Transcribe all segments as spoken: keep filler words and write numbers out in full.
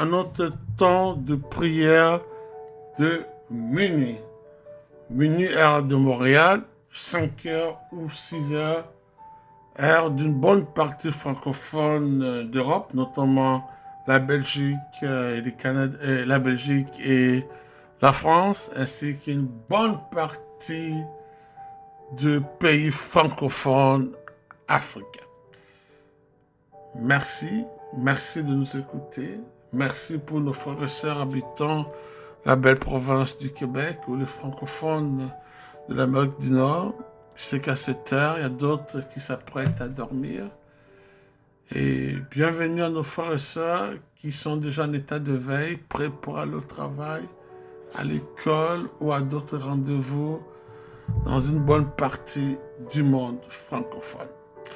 à notre temps de prière de minuit. Minuit, heure de Montréal, cinq heures ou six heures, heure d'une bonne partie francophone d'Europe, notamment la Belgique, et les Canada, et la Belgique et la France, ainsi qu'une bonne partie de pays francophones africains. Merci, merci de nous écouter. Merci pour nos frères et sœurs habitant la belle province du Québec ou les francophones de l'Amérique du Nord. Je sais qu'à cette heure, il y a d'autres qui s'apprêtent à dormir. Et bienvenue à nos frères et sœurs qui sont déjà en état de veille, prêts pour aller au travail, à l'école ou à d'autres rendez-vous dans une bonne partie du monde francophone.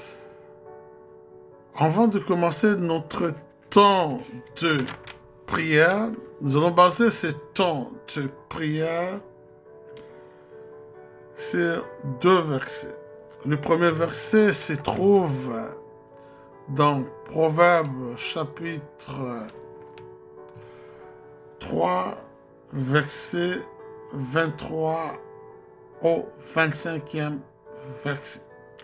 Avant de commencer notre temps de prière, nous allons baser ce temps de prière sur deux versets. Le premier verset se trouve dans Proverbes chapitre trois, verset vingt-trois au vingt-cinquième verset.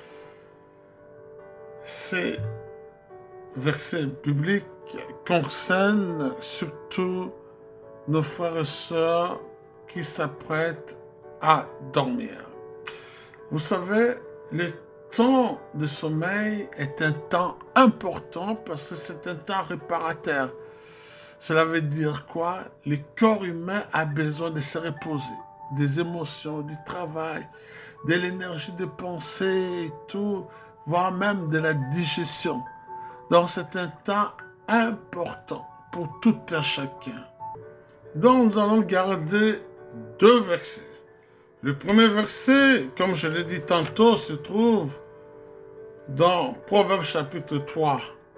Ces versets bibliques concernent surtout nos frères et sœurs qui s'apprêtent à dormir. Vous savez, le temps de sommeil est un temps important parce que c'est un temps réparateur. Cela veut dire quoi? Le corps humain a besoin de se reposer, des émotions, du travail, de l'énergie de penser et tout, voire même de la digestion. Donc c'est un temps important pour tout un chacun. Donc nous allons garder deux versets. Le premier verset, comme je l'ai dit tantôt, se trouve dans Proverbes chapitre trois,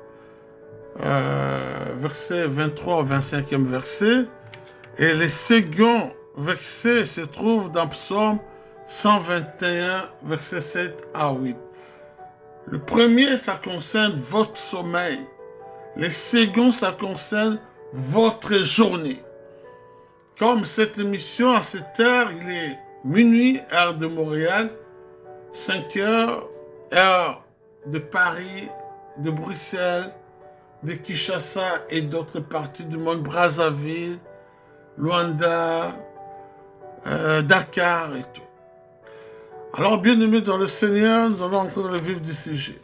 euh, verset vingt-trois au vingt-cinquième verset. Et le second verset se trouve dans Psaume cent vingt et un, verset sept à huit. Le premier, ça concerne votre sommeil. Le second, ça concerne votre journée. Comme cette émission, à cette heure, il est minuit, heure de Montréal, cinq heures, heure de Paris, de Bruxelles, de Kinshasa et d'autres parties du monde, Brazzaville, Luanda, euh, Dakar et tout. Alors, bien-aimés dans le Seigneur, nous allons entrer dans le vif du sujet.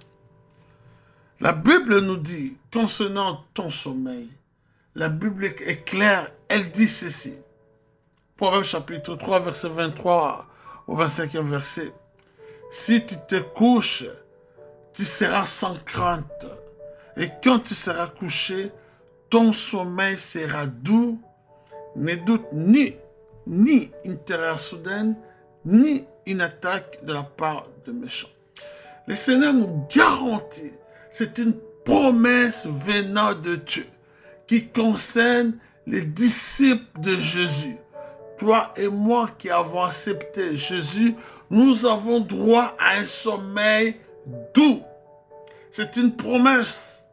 La Bible nous dit, concernant ton sommeil, la Bible est claire, elle dit ceci. Proverbe chapitre trois, verset vingt-trois au vingt-cinquième verset. Si tu te couches, tu seras sans crainte. Et quand tu seras couché, ton sommeil sera doux. Ne doute ni, ni une terreur soudaine, ni une attaque de la part de méchants. Le Seigneur nous garantit, c'est une promesse venant de Dieu qui concerne les disciples de Jésus. Toi et moi qui avons accepté Jésus, nous avons droit à un sommeil doux. C'est une promesse.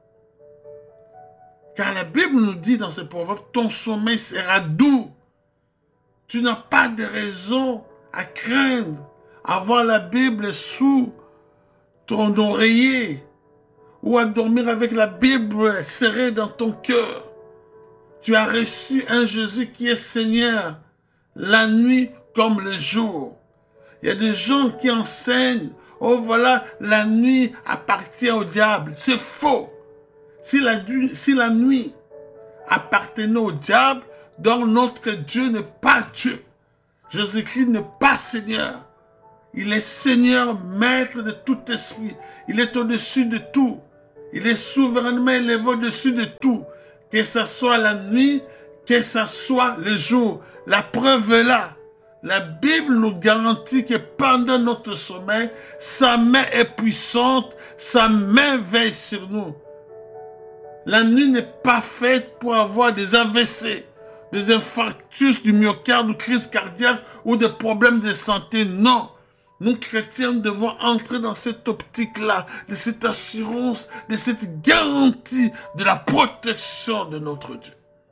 Car la Bible nous dit dans ce proverbe, ton sommeil sera doux. Tu n'as pas de raison à craindre, avoir la Bible sous ton oreiller ou à dormir avec la Bible serrée dans ton cœur. Tu as reçu un Jésus qui est Seigneur, la nuit comme le jour. Il y a des gens qui enseignent, oh voilà, la nuit appartient au diable. C'est faux. Si la, si la nuit appartenait au diable, donc notre Dieu n'est pas Dieu. Jésus-Christ n'est pas Seigneur. Il est Seigneur, maître de tout esprit. Il est au-dessus de tout. Il est souverainement élevé au-dessus de tout. Que ce soit la nuit, que ce soit le jour. La preuve est là. La Bible nous garantit que pendant notre sommeil, sa main est puissante, sa main veille sur nous. La nuit n'est pas faite pour avoir des A V C, des infarctus du myocarde ou crise cardiaque ou des problèmes de santé. Non. Nous, chrétiens, devons entrer dans cette optique-là, de cette assurance, de cette garantie de la protection de notre Dieu.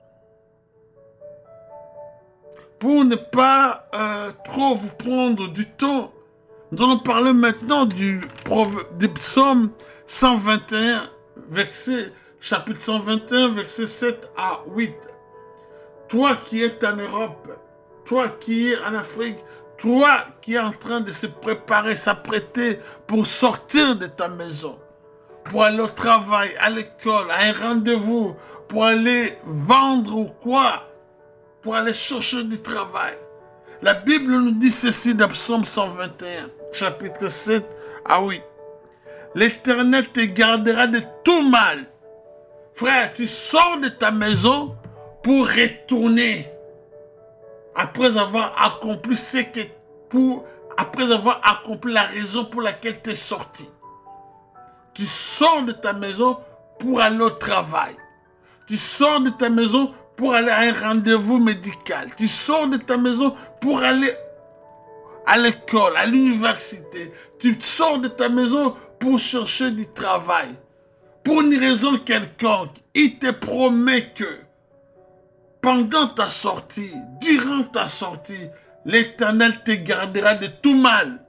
pour ne pas euh, trop vous prendre du temps, nous allons parler maintenant du, du psaume cent vingt et un, verset, chapitre cent vingt et un, verset sept à huit. Toi qui es en Europe, toi qui es en Afrique, toi qui es en train de se préparer, s'apprêter pour sortir de ta maison, pour aller au travail, à l'école, à un rendez-vous, pour aller vendre ou quoi, pour aller chercher du travail. La Bible nous dit ceci dans Psaume cent vingt et un, chapitre sept à huit. L'Éternel te gardera de tout mal. Frère, tu sors de ta maison pour retourner. Après avoir accompli ce que pour, après avoir accompli la raison pour laquelle tu es sorti. Tu sors de ta maison pour aller au travail. Tu sors de ta maison pour aller à un rendez-vous médical. Tu sors de ta maison pour aller à l'école, à l'université. Tu sors de ta maison pour chercher du travail. Pour une raison quelconque, il te promet que pendant ta sortie, durant ta sortie, l'Éternel te gardera de tout mal.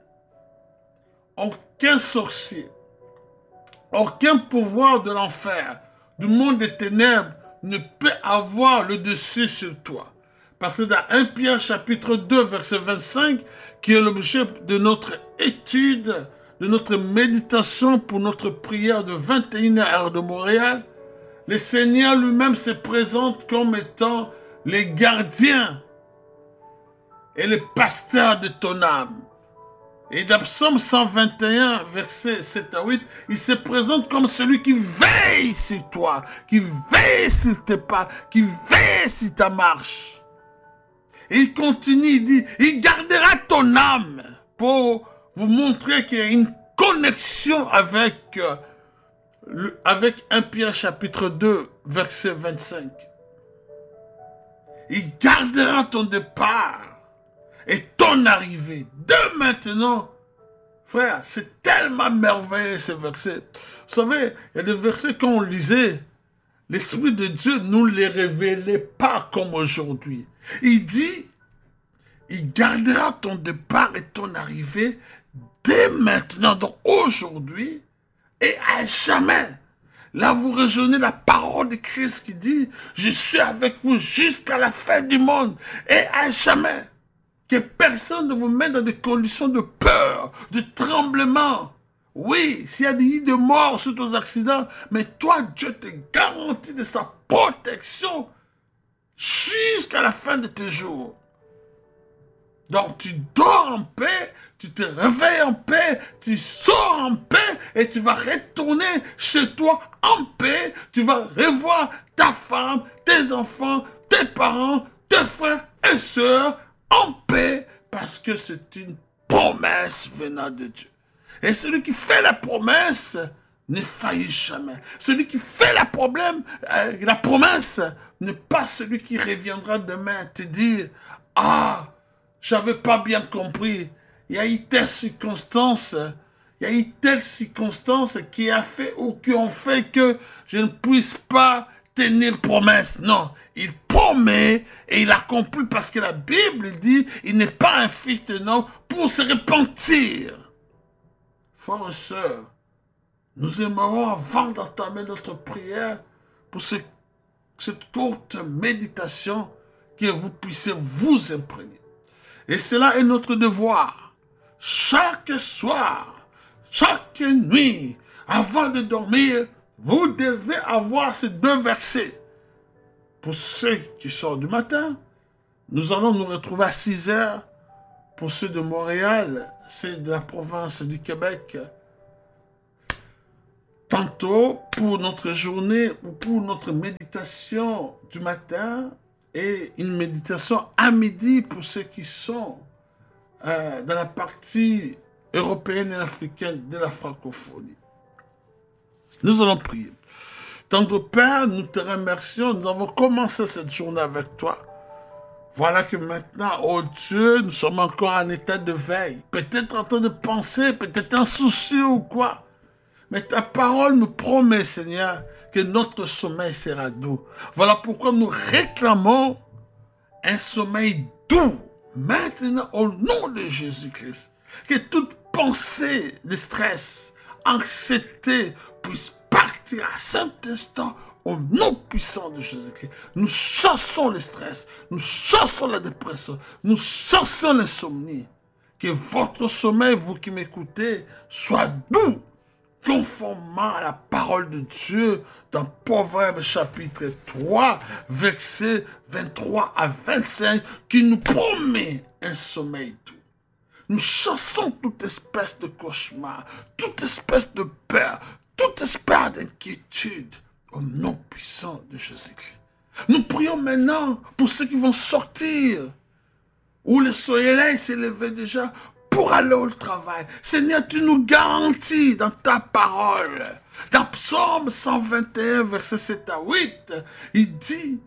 Aucun sorcier, aucun pouvoir de l'enfer, du monde des ténèbres, ne peut avoir le dessus sur toi. Parce que dans un Pierre chapitre deux, verset vingt-cinq, qui est l'objet de notre étude, de notre méditation pour notre prière de vingt et une heures de Montréal, le Seigneur lui-même se présente comme étant les gardiens et les pasteurs de ton âme. Et dans Psaume cent vingt et un, versets sept à huit, il se présente comme celui qui veille sur toi, qui veille sur tes pas, qui veille sur ta marche. Et il continue, il dit, il gardera ton âme pour vous montrer qu'il y a une connexion avec, euh, le, avec un Pierre chapitre deux, verset vingt-cinq. Il gardera ton départ et ton arrivée. Dès maintenant, frère, c'est tellement merveilleux ce verset. Vous savez, il y a des versets quand on lisait, l'Esprit de Dieu ne nous les révélait pas comme aujourd'hui. Il dit, il gardera ton départ et ton arrivée dès maintenant, donc aujourd'hui et à jamais. Là, vous rejoignez la parole de Christ qui dit, je suis avec vous jusqu'à la fin du monde et à jamais. Que personne ne vous mette dans des conditions de peur, de tremblement. Oui, s'il y a des lits de mort suite aux accidents, mais toi, Dieu te garantit de sa protection jusqu'à la fin de tes jours. Donc, tu dors en paix, tu te réveilles en paix, tu sors en paix et tu vas retourner chez toi en paix. Tu vas revoir ta femme, tes enfants, tes parents, tes frères et sœurs en paix parce que c'est une promesse venant de Dieu. Et celui qui fait la promesse ne faillit jamais. Celui qui fait la, problème, euh, la promesse n'est pas celui qui reviendra demain te dire « Ah, j'avais pas bien compris. Il y a eu telle circonstance, il y a eu telle circonstance qui a fait ou qui ont fait que je ne puisse pas tenir promesse. » Non, il promet et il accomplit parce que la Bible dit il n'est pas un fils de homme pour se repentir. Frères et sœurs, nous aimerons avant d'entamer notre prière pour ce, cette courte méditation que vous puissiez vous imprégner. Et cela est notre devoir. Chaque soir, chaque nuit, avant de dormir, vous devez avoir ces deux versets. Pour ceux qui sortent du matin, nous allons nous retrouver à six heures. Pour ceux de Montréal, ceux de la province du Québec, tantôt pour notre journée ou pour notre méditation du matin et une méditation à midi pour ceux qui sont euh, dans la partie européenne et africaine de la francophonie. Nous allons prier. Tendre Père, nous te remercions. Nous avons commencé cette journée avec toi. Voilà que maintenant, oh Dieu, nous sommes encore en état de veille. Peut-être en train de penser, peut-être insoucieux ou quoi. Mais ta parole nous promet, Seigneur, que notre sommeil sera doux. Voilà pourquoi nous réclamons un sommeil doux maintenant au nom de Jésus-Christ. Que toute pensée de stress, anxiété puisse partir à cet instant au nom puissant de Jésus-Christ. Nous chassons le stress, nous chassons la dépression, nous chassons l'insomnie. Que votre sommeil, vous qui m'écoutez, soit doux, conformément à la parole de Dieu dans Proverbe chapitre trois, versets vingt-trois à vingt-cinq, qui nous promet un sommeil doux. Nous chassons toute espèce de cauchemar, toute espèce de peur, toute espèce d'inquiétude au nom puissant de Jésus-Christ. Nous prions maintenant pour ceux qui vont sortir, où le soleil s'est levé déjà, pour aller au travail. Seigneur, tu nous garantis dans ta parole. Dans Psaume cent vingt et un, versets sept à huit, il dit,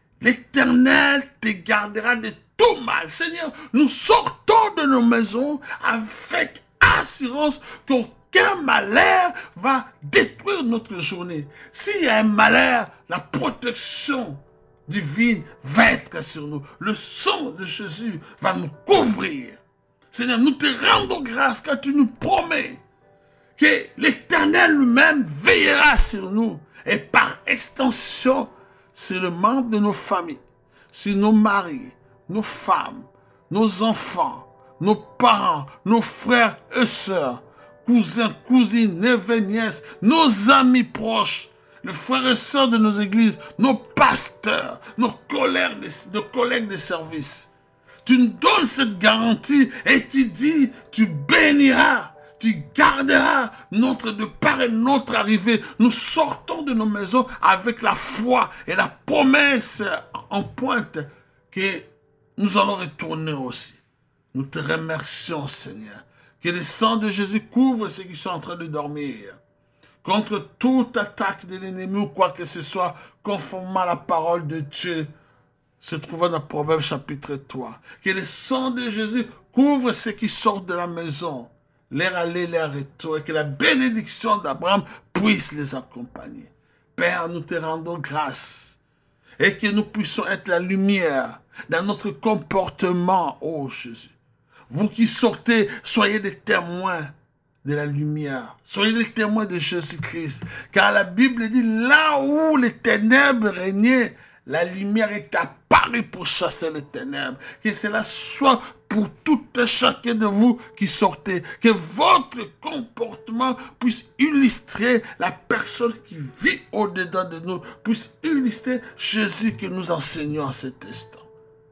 l'Éternel te gardera de tout mal. Seigneur, nous sortons de nos maisons avec assurance qu'aucun malheur va détruire notre journée. S'il y a un malheur, la protection divine va être sur nous. Le sang de Jésus va nous couvrir. Seigneur, nous te rendons grâce car tu nous promets que l'Éternel lui-même veillera sur nous et par extension sur le membre de nos familles, sur nos maris, nos femmes, nos enfants, nos parents, nos frères et sœurs, cousins, cousines, neveux, nièces, nos amis proches, les frères et sœurs de nos églises, nos pasteurs, nos collègues de, nos collègues de service. Tu nous donnes cette garantie et tu dis, tu béniras, tu garderas notre départ et notre arrivée. Nous sortons de nos maisons avec la foi et la promesse en pointe que nous allons retourner aussi. Nous te remercions, Seigneur. Que le sang de Jésus couvre ceux qui sont en train de dormir. Contre toute attaque de l'ennemi ou quoi que ce soit, conformément à la parole de Dieu, se trouvant dans Proverbe chapitre trois. Que le sang de Jésus couvre ceux qui sortent de la maison, leur aller, leur retour, et que la bénédiction d'Abraham puisse les accompagner. Père, nous te rendons grâce, et que nous puissions être la lumière dans notre comportement, ô Jésus. Vous qui sortez, soyez des témoins de la lumière. Soyez les témoins de Jésus-Christ. Car la Bible dit, là où les ténèbres régnaient, la lumière est apparue pour chasser les ténèbres. Que cela soit pour tout et chacun de vous qui sortez. Que votre comportement puisse illustrer la personne qui vit au-dedans de nous. Puisse illustrer Jésus que nous enseignons à cet instant.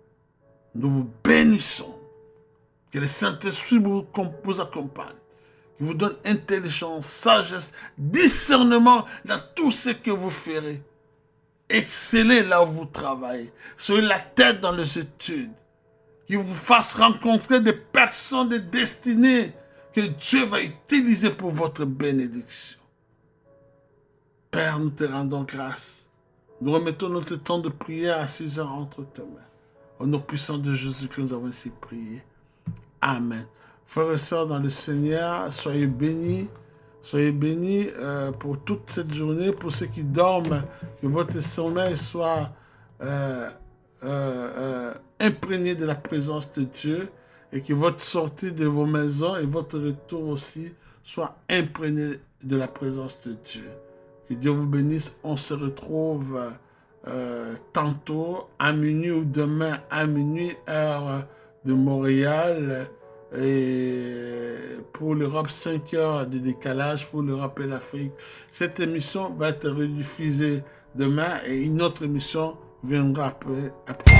Nous vous bénissons. Que le Saint-Esprit vous, vous accompagne. Qu'il vous donne intelligence, sagesse, discernement dans tout ce que vous ferez. Excellez là où vous travaillez. Soyez la tête dans les études. Qu'il vous fasse rencontrer des personnes de destinée que Dieu va utiliser pour votre bénédiction. Père, nous te rendons grâce. Nous remettons notre temps de prière à six heures entre tes mains. Au nom puissant de Jésus que nous avons ainsi prié. Amen. Frères et sœurs dans le Seigneur, soyez bénis. Soyez bénis euh, pour toute cette journée, pour ceux qui dorment, que votre sommeil soit euh, euh, euh, imprégné de la présence de Dieu et que votre sortie de vos maisons et votre retour aussi soit imprégné de la présence de Dieu. Que Dieu vous bénisse. On se retrouve euh, tantôt à minuit ou demain à minuit, heure de Montréal. Et pour l'Europe, cinq heures de décalage pour l'Europe et l'Afrique. Cette émission va être rediffusée demain et une autre émission viendra après. après.